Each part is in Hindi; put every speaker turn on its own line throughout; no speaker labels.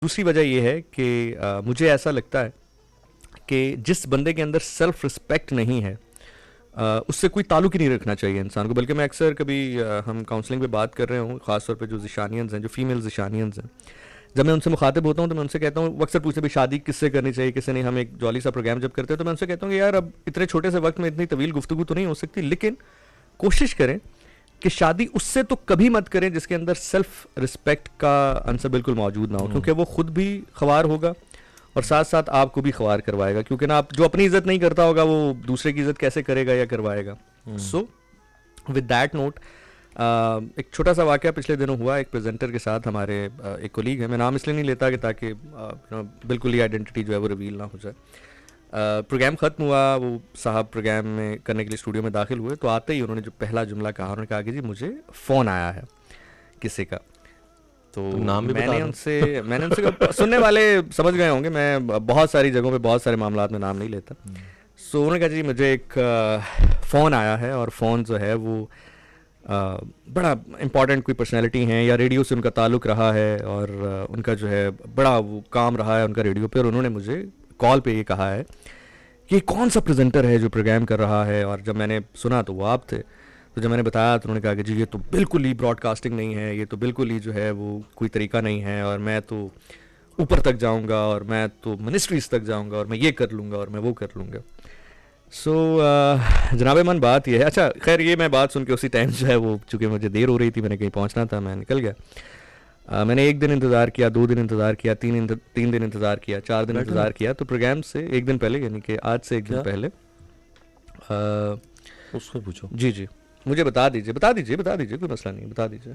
दूसरी वजह ये है कि मुझे ऐसा लगता है कि जिस बंदे के अंदर सेल्फ रिस्पेक्ट नहीं है उससे कोई ताल्लुक ही नहीं रखना चाहिए इंसान को। बल्कि मैं अक्सर कभी हम काउंसलिंग पे बात कर रहे हूँ, ख़ासतौर पे जो ज़िशानियंस हैं, जो फीमेल ज़िशानियंस हैं, जब मैं उनसे मुखातिब होता हूँ तो मैं उनसे कहता हूँ, वो अक्सर पूछते भी शादी किससे करनी चाहिए, किससे नहीं। हम एक जॉली सा प्रोग्राम जब करते हैं तो मैं उनसे कहता हूँ कि यार अब इतने छोटे से वक्त में इतनी तवील गुफ्तगू तो नहीं हो सकती, लेकिन कोशिश करें कि शादी उससे तो कभी मत करें जिसके अंदर सेल्फ रिस्पेक्ट का अंसर बिल्कुल मौजूद ना हो, क्योंकि वो खुद भी ख्वार होगा और साथ साथ आपको भी ख्वार करवाएगा। क्योंकि ना आप जो अपनी इज्जत नहीं करता होगा वो दूसरे की इज्जत कैसे करेगा या करवाएगा। सो विद दैट नोट, एक छोटा सा वाकया पिछले दिनों हुआ एक प्रेजेंटर के साथ। हमारे एक कोलीग है, मैं नाम इसलिए नहीं लेता कि ताकि बिल्कुल ही आइडेंटिटी जो है वो रिवील ना हो जाए। प्रोग्राम ख़त्म हुआ, वो साहब प्रोग्राम में करने के लिए स्टूडियो में दाखिल हुए, तो आते ही उन्होंने जो पहला जुमला कहा, उन्होंने कहा कि जी मुझे फ़ोन आया है किसी का। तो
नाम भी
मैंने उनसे कहा, सुनने वाले समझ गए होंगे, मैं बहुत सारी जगहों पे बहुत सारे मामलात में नाम नहीं लेता। सो उन्होंने कहा जी मुझे एक फ़ोन आया है और फ़ोन जो है वो बड़ा इम्पॉर्टेंट कोई पर्सनैलिटी हैं या रेडियो से उनका ताल्लुक़ रहा है और उनका जो है बड़ा वो काम रहा है उनका रेडियो पे, और उन्होंने मुझे कॉल पे ये कहा है कि कौन सा प्रेजेंटर है जो प्रोग्राम कर रहा है। और जब मैंने सुना तो वो आप थे। तो जब मैंने बताया तो उन्होंने कहा कि जी ये तो बिल्कुल ही ब्रॉडकास्टिंग नहीं है, ये तो बिल्कुल ही जो है वो कोई तरीका नहीं है, और मैं तो ऊपर तक जाऊंगा और मैं तो मिनिस्ट्रीज तक जाऊंगा और मैं ये कर लूँगा और मैं वो कर लूँगा। सो जनाबे मन बात ये है। अच्छा खैर, ये मैं बात सुन के उसी टाइम जो है वो, चूँकि मुझे देर हो रही थी, मैंने कहीं पहुँचना था, मैं निकल गया। मैंने 1 दिन इंतज़ार किया, 2 दिन इंतज़ार किया, 3 दिन इंतज़ार किया, 4 दिन इंतज़ार किया। तो प्रोग्राम से 1 दिन पहले, यानी कि आज से 1 दिन पहले
उसको पूछो।
जी जी, मुझे बता दीजिए कोई मसला नहीं, बता दीजिए।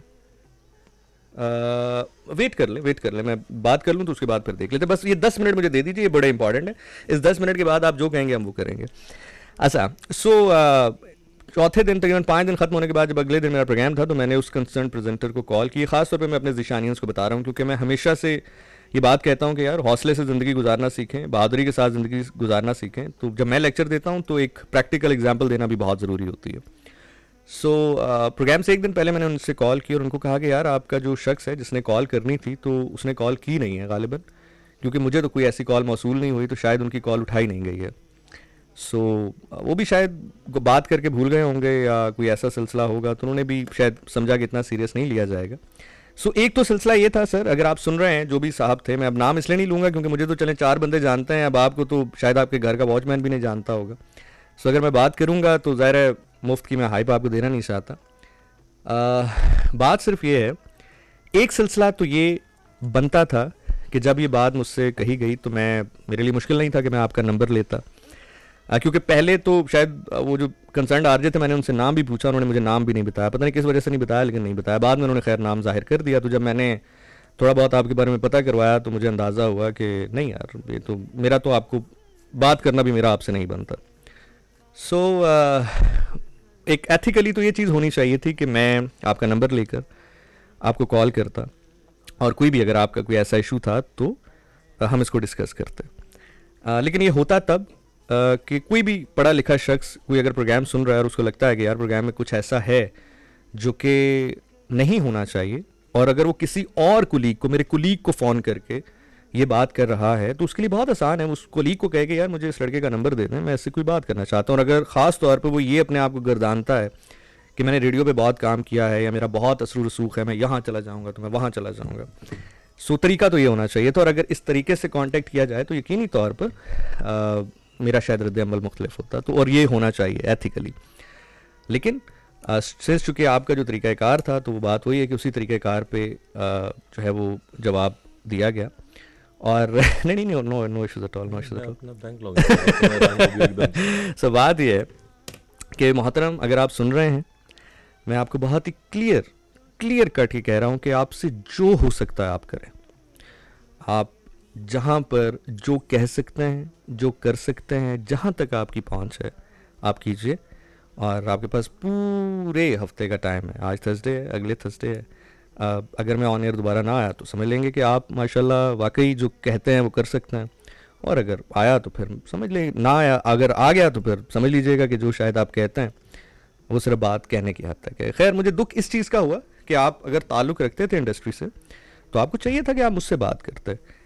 वेट कर ले, मैं बात कर लूँ तो उसके बाद फिर देख लेते। बस ये 10 मिनट मुझे दे दीजिए, ये बड़ा इंपॉर्टेंट है। इस 10 मिनट के बाद आप जो कहेंगे हम वो करेंगे। अच्छा, सो चौथे दिन, तकरीबन 5 दिन खत्म होने के बाद जब अगले दिन मेरा प्रोग्राम था, तो मैंने उस कंसर्न प्रेजेंटर को कॉल की। खासतौर पे मैं अपने ज़िशानियंस को बता रहा हूँ, क्योंकि मैं हमेशा से ये बात कहता हूँ कि यार हौसले से ज़िंदगी गुजारना सीखें, बहादुरी के साथ ज़िंदगी गुजारना सीखें। तो जब मैं लेक्चर देता हूँ तो एक प्रैक्टिकल एग्जाम्पल देना भी बहुत ज़रूरी होती है। सो प्रोग्राम से 1 दिन पहले मैंने उनसे कॉल की और उनको कहा कि यार आपका जो शख्स है जिसने कॉल करनी थी तो उसने कॉल की नहीं है गालिबन, क्योंकि मुझे तो कोई ऐसी कॉल मौसूल नहीं हुई, तो शायद उनकी कॉल उठाई नहीं गई है। सो वो भी शायद बात करके भूल गए होंगे या कोई ऐसा सिलसिला होगा, तो उन्होंने भी शायद समझा कि इतना सीरियस नहीं लिया जाएगा। सो एक तो सिलसिला ये था सर, अगर आप सुन रहे हैं, जो भी साहब थे, मैं अब नाम इसलिए नहीं लूँगा क्योंकि मुझे तो चले 4 बंदे जानते हैं, अब आपको तो शायद आपके घर का वॉचमैन भी नहीं जानता होगा। सो अगर मैं बात करूँगा तो ज़ाहिर है मुफ्त की मैं हाइप आपको देना नहीं चाहता। बात सिर्फ ये है, एक सिलसिला तो ये बनता था कि जब ये बात मुझसे कही गई तो मेरे लिए मुश्किल नहीं था कि मैं आपका नंबर लेता, क्योंकि पहले तो शायद वो जो कंसर्न आरजे थे, मैंने उनसे नाम भी पूछा, उन्होंने मुझे नाम भी नहीं बताया, पता नहीं किस वजह से नहीं बताया, लेकिन नहीं बताया। बाद में उन्होंने खैर नाम जाहिर कर दिया। तो जब मैंने थोड़ा बहुत आपके बारे में पता करवाया तो मुझे अंदाज़ा हुआ कि नहीं यार, ये तो मेरा तो आपको बात करना भी मेरा आपसे नहीं बनता। सो एक एथिकली तो ये चीज़ होनी चाहिए थी कि मैं आपका नंबर लेकर आपको कॉल करता और कोई भी अगर आपका कोई ऐसा इशू था तो हम इसको डिस्कस करते। लेकिन ये होता तब कि कोई भी पढ़ा लिखा शख्स कोई अगर प्रोग्राम सुन रहा है और उसको लगता है कि यार प्रोग्राम में कुछ ऐसा है जो कि नहीं होना चाहिए, और अगर वो किसी और कुलीग को, मेरे कुलीग को फ़ोन करके ये बात कर रहा है, तो उसके लिए बहुत आसान है। उस कोलीग को कहे कि यार मुझे इस लड़के का नंबर दे दें, मैं इससे कोई बात करना चाहता हूँ। और अगर ख़ास तौर पर वो ये अपने आप को गर्दानता है कि मैंने रेडियो पे बहुत काम किया है या मेरा बहुत असर रसूख है, मैं यहाँ चला जाऊँगा तो मैं वहाँ चला जाऊँगा, सो तरीका तो ये होना चाहिए। तो और अगर इस तरीके से कांटेक्ट किया जाए तो यकीनी तौर पर मेरा शायद रद्द अमल मुख्तलिफ होता, तो और ये होना चाहिए एथिकली। लेकिन सिंस चूँकि आपका जो तरीक़ाकार था, तो वो बात वही है कि उसी तरीक़ाकार पे जो है वो जवाब दिया गया। और नहीं no issues at all, no issues at all. सो बात ये है कि मोहतरम, अगर आप सुन रहे हैं, मैं आपको बहुत ही क्लियर कट ही कह रहा हूँ कि आपसे जो हो सकता है आप करें। आप जहाँ पर जो कह सकते हैं, जो कर सकते हैं, जहाँ तक आपकी पहुँच है आप कीजिए। और आपके पास पूरे हफ्ते का टाइम है। आज थर्सडे है, अगले थर्सडे है। अगर मैं ऑन एयर दोबारा ना आया तो समझ लेंगे कि आप माशाल्लाह वाकई जो कहते हैं वो कर सकते हैं, और अगर आया तो फिर समझ लें, ना आया, अगर आ गया तो फिर समझ लीजिएगा कि जो शायद आप कहते हैं वो सिर्फ बात कहने की हद तक है। खैर, मुझे दुख इस चीज़ का हुआ कि आप अगर ताल्लुक़ रखते थे इंडस्ट्री से तो आपको चाहिए था कि आप मुझसे बात करते।